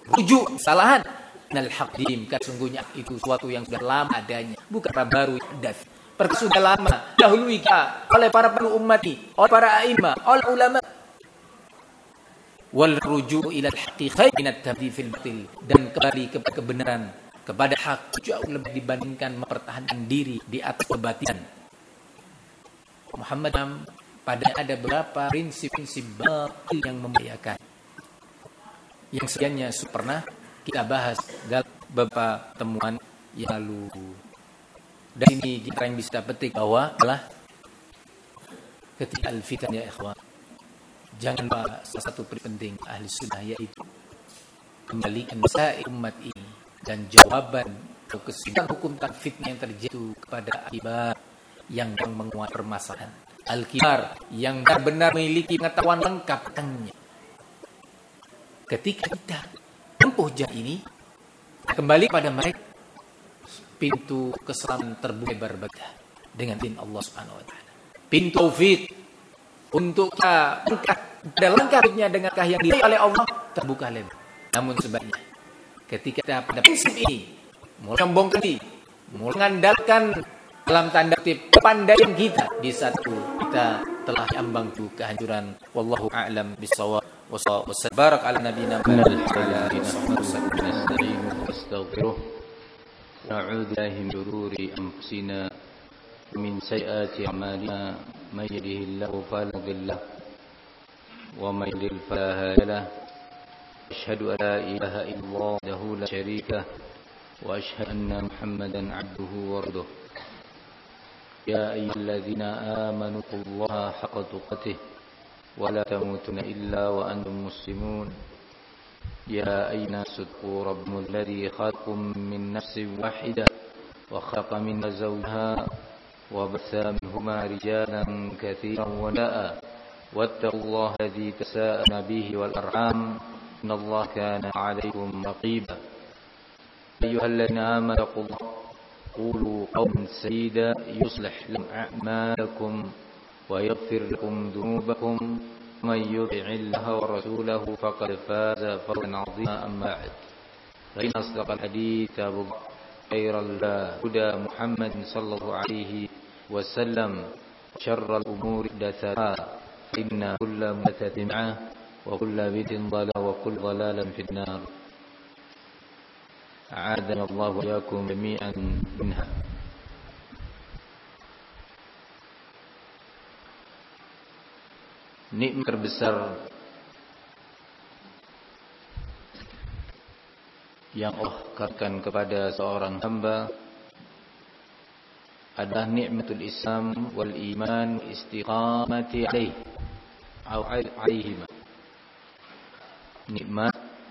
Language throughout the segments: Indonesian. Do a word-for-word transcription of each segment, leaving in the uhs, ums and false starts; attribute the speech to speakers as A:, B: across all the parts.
A: rujuk kesalahan. Nal haqdim, sesungguhnya itu suatu yang sudah lama adanya, bukan baru das. Perkara sudah lama dahulu kita oleh para pendahulu umat ini, oleh para a'immah, oleh ulama. Wal rujuk ila al-haqqi khair min at-tabdi fil batil, dan kembali kepada kebenaran, kepada hak jauh lebih dibandingkan mempertahankan diri di atas kebatilan. Muhammad pada ada beberapa prinsip-prinsip batil yang membahayakan, yang sebenarnya pernah kita bahas dalam beberapa temuan yang lalu. Dan ini kita yang bisa petik bahwa adalah ketika al-fitan ya ikhwan, jangan lupa salah satu penting ahli sunnah yaitu kembalikan masail umat ini dan jawaban atau kesimpulan hukum tentang fitnah yang terjadi kepada akibat yang menguat permasalahan. Al-kibar yang benar-benar memiliki pengetahuan lengkap tentangnya. Ketika kita tempuh jalan ini, kembali pada mereka, pintu keselamatan terbuka lebar bagi dengan izin Allah Subhanahu wa taala. Pintu taufik untuk kita angkat dan lengkapnya dengan kah yang diberi oleh Allah terbuka lebar. Namun sebaliknya, ketika kita pada prinsip ini mulai membongkar diri, mulai mengandalkan dalam tanda kutip kepandaian kita, di satu kita telah ambang tu kehancuran. Wallahu a'lam bissawab. Wassallallahu barak ala nabiyina Muhammad wa ala alihi wasallam. Na'udzu billahi min shururi anfusina min sayyiati a'malina, may yahdihillahu fala mudilla lahu wa may yudlil fala hadiya lahu. Asyhadu an la ilaha illallah wahdahu la syarika lahu wa asyhadu anna Muhammadan 'abduhu wa rasuluh. Ya ayyuhalladzina amanu taqullaha haqqa tuqatih ولا تموتن إلا وأنتم مسلمون. يا أيها الناس اتقوا ربكم الذي خلقكم من نفس واحدة وخلق منها زوجها وبث منهما رجالا كثيرا ونساء واتقوا الله الذي تساءلون به والأرحام إن الله كان عليكم رقيبا. أيها الذين آمنوا اتقوا الله قولوا قولا سديدا يصلح لكم أعمالكم ويغفر لكم ذنوبكم من يطع الله ورسوله فقد فاز فوزا عظيما. أما بعد فإن أصدق الحديث كتاب الله خير الهدى محمد صلى الله عليه وسلم شر الأمور محدثاتها إن كل محدثة بدعة وكل بدعة ضلالة وكل ضلالة في النار. أعاذنا الله وإياكم جميعا منها. Nikmat terbesar yang Allah karuniakan kepada seorang hamba adalah nikmatul Islam wal iman istiqamati alaih atau alaihima. Nikmat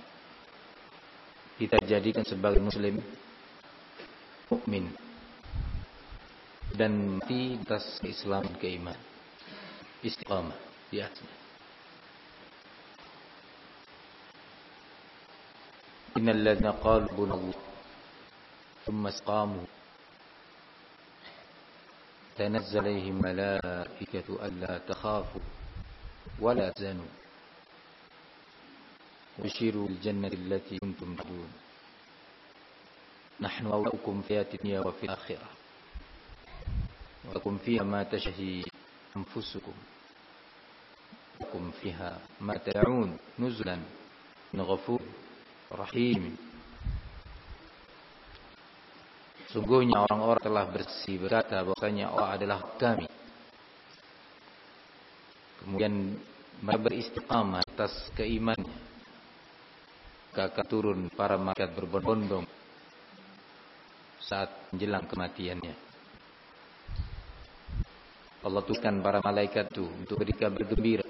A: kita jadikan sebagai muslim mukmin dan mati atas Islam dan keiman, istiqamah di atasnya. Innal ladzina qalu rabbunallah tsumma istaqamu tanazzal alaihim malaikatu alla takhafu wa la tahzanu washiru bil jannati allati kuntum tu'adun nahnu awliyaukum fil hayatid dunya wa fil akhirah wa lakum fiha ma tashtahi anfusukum kum fiha ma tad'un nuzulan min ghafur rahim. Sungguhnya orang-orang telah bersih berkata bahwasanya Allah adalah kami. Kemudian mereka beristiqamah atas keimannya. Maka turun para malaikat berbondong-bondong saat menjelang kematiannya. Allah tuliskan para malaikat itu untuk mereka bergembira